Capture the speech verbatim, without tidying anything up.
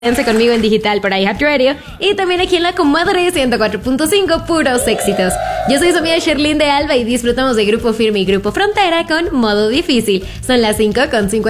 Quédense conmigo en digital por iHeartRadio y también aquí en la Comadre ciento cuatro punto cinco, puros éxitos. Yo soy su amiga Sherlyn de Alba y disfrutamos de Grupo Firme y Grupo Frontera con Modo Difícil. Son las cinco con cincuenta.